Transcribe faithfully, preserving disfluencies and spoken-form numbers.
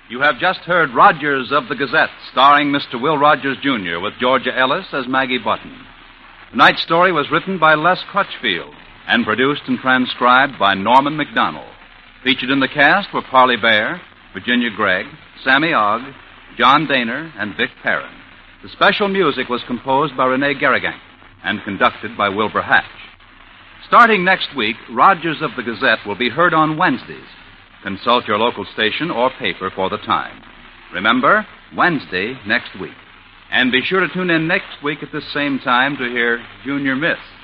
You have just heard Rogers of the Gazette, starring Mister Will Rogers, Junior, with Georgia Ellis as Maggie Button. Tonight's story was written by Les Crutchfield and produced and transcribed by Norman McDonald. Featured in the cast were Parley Bear, Virginia Gregg, Sammy Ogg, John Daner, and Vic Perrin. The special music was composed by Rene Garrigank and conducted by Wilbur Hatch. Starting next week, Rogers of the Gazette will be heard on Wednesdays. Consult your local station or paper for the time. Remember, Wednesday next week. And be sure to tune in next week at this same time to hear Junior Miss.